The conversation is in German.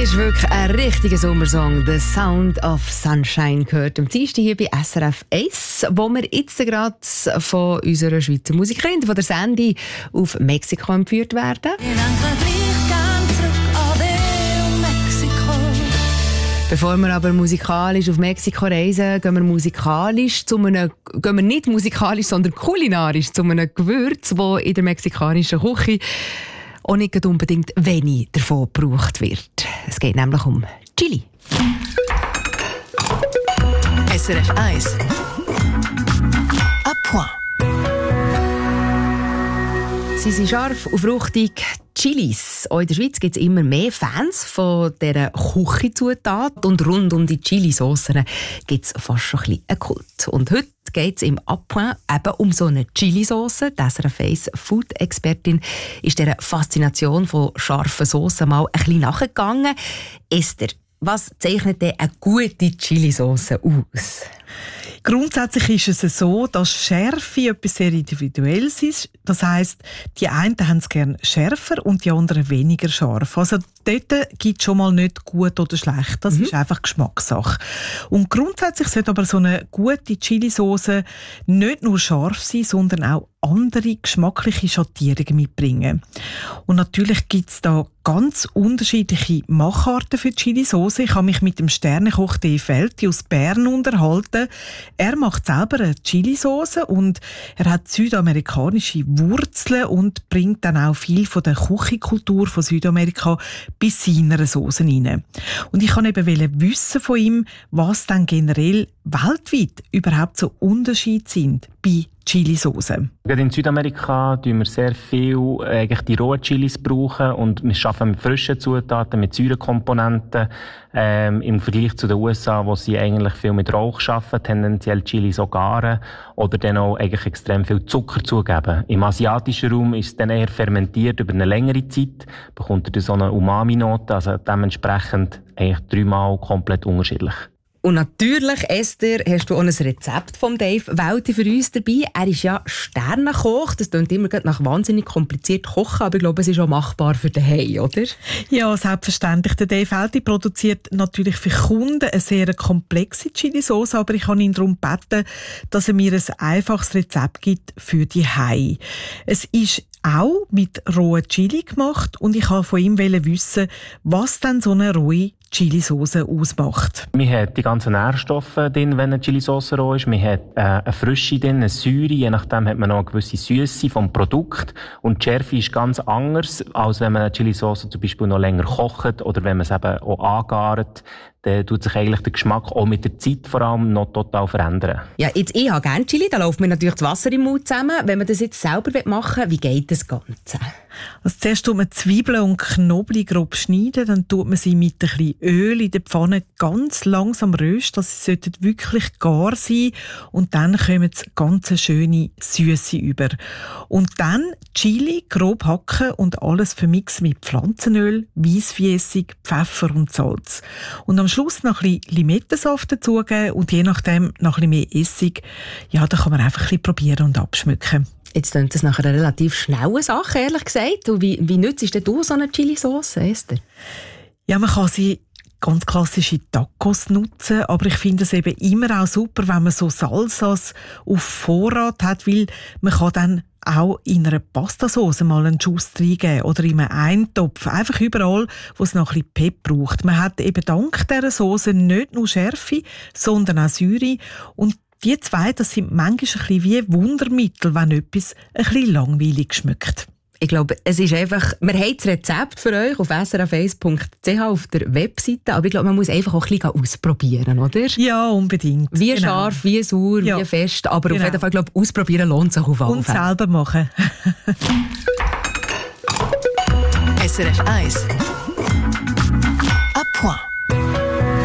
ist wirklich ein richtiger Sommersong. «The Sound of Sunshine» gehört am Dienstag hier bei SRF 1, wo wir jetzt gerade von unserer Schweizer Musikerin, von der Sandy, auf Mexiko entführt werden. Bevor wir aber musikalisch auf Mexiko reisen, gehen wir nicht musikalisch, sondern kulinarisch zu einem Gewürz, das in der mexikanischen Küche auch nicht unbedingt wenig davon gebraucht wird. Es geht nämlich um Chili. SRF 1 à point. Sie sind scharf und fruchtig. Chilis. Auch in der Schweiz gibt es immer mehr Fans von dieser Küchenzutat. Und rund um die Chilisoßen gibt es fast schon ein bisschen einen Kult. Und heute geht es im Appoint eben um so eine Chilisauce. Die SRF 1 Food-Expertin ist dieser Faszination von scharfen Soßen mal ein bisschen nachgegangen. Esther, was zeichnet denn eine gute Chilisauce aus? Grundsätzlich ist es so, dass Schärfe etwas sehr Individuelles ist. Das heisst, die einen haben es gerne schärfer und die anderen weniger scharf. Also dort gibt es schon mal nicht gut oder schlecht. Das ist einfach Geschmackssache. Und grundsätzlich sollte aber so eine gute Chilisauce nicht nur scharf sein, sondern auch andere geschmackliche Schattierungen mitbringen. Und natürlich gibt es da ganz unterschiedliche Macharten für die Chilisauce. Ich habe mich mit dem Sternekoch Dave Felti aus Bern unterhalten. Er macht selber eine Chilisauce und er hat südamerikanische Wurzeln und bringt dann auch viel von der Küchenkultur von Südamerika bis seiner Sauce rein. Und ich wollte eben wissen von ihm, was dann generell weltweit überhaupt so Unterschiede sind bei Chilisauce. In Südamerika brauchen wir sehr viel die rohen Chilis brauchen und wir arbeiten mit frischen Zutaten, mit Säurekomponenten. Im Vergleich zu den USA, wo sie eigentlich viel mit Rauch arbeiten, tendenziell Chilis auch garen oder dann auch eigentlich extrem viel Zucker zugeben. Im asiatischen Raum ist es dann eher fermentiert über eine längere Zeit, bekommt er so eine Umami-Note, also dementsprechend eigentlich 3-mal komplett unterschiedlich. Und natürlich, Esther, hast du auch ein Rezept von Dave Welti für uns dabei. Er ist ja Sternekoch. Das klingt immer nach wahnsinnig kompliziert kochen, aber ich glaube, es ist auch machbar für daheim, oder? Ja, selbstverständlich. Der Dave Welti produziert natürlich für Kunden eine sehr komplexe Chilisauce, aber ich habe ihn darum gebeten, dass er mir ein einfaches Rezept gibt für die Hai. Es ist auch mit rohen Chili gemacht und ich wollte von ihm wissen, was denn so eine rohe Chilisauce ausmacht. Man hat die ganzen Nährstoffe drin, wenn eine Chilisauce roh ist. Man hat eine Frische drin, eine Säure. Je nachdem hat man noch eine gewisse Süße vom Produkt. Und die Schärfe ist ganz anders, als wenn man eine Chilisauce zum Beispiel noch länger kocht oder wenn man es eben auch angart. Dann tut sich eigentlich der Geschmack auch mit der Zeit vor allem noch total verändern. Ja, jetzt, ich habe gerne Chili, da läuft mir natürlich das Wasser im Mund zusammen. Wenn man das jetzt selber machen will, wie geht das Ganze? Also zuerst tut man Zwiebeln und Knoblauch grob schneiden, dann tut man sie mit ein bisschen Öl in der Pfanne ganz langsam rösten, dass sie wirklich gar sein und dann kommen ganz schöne Süße über. Und dann Chili grob hacken und alles vermixen mit Pflanzenöl, Weissfiessig, Pfeffer und Salz. Und am Schluss noch ein bisschen Limettensaft dazugeben und je nachdem noch ein bisschen mehr Essig. Ja, da kann man einfach ein bisschen probieren und abschmecken. Jetzt klingt das nach einer relativ schnellen Sache, ehrlich gesagt. Und wie nützt denn du so eine Chilisauce, Esther? Ja, man kann sie ganz klassische Tacos nutzen, aber ich finde es eben immer auch super, wenn man so Salsas auf Vorrat hat, weil man kann dann auch in einer Pastasauce mal einen Schuss reingeben oder in einem Eintopf. Einfach überall, wo es noch ein bisschen Pep braucht. Man hat eben dank dieser Sauce nicht nur Schärfe, sondern auch Säure. Und die zwei, das sind manchmal ein bisschen wie Wundermittel, wenn etwas ein bisschen langweilig schmeckt. Ich glaube, es ist einfach, wir haben das Rezept für euch auf srf1.ch auf der Webseite, aber ich glaube, man muss einfach auch ein bisschen ausprobieren, oder? Ja, unbedingt. Wie scharf, wie sauer, wie fest, aber auf jeden Fall, glaube ich, ausprobieren lohnt sich auf alle Fälle. Und selber machen. SRF 1 à point.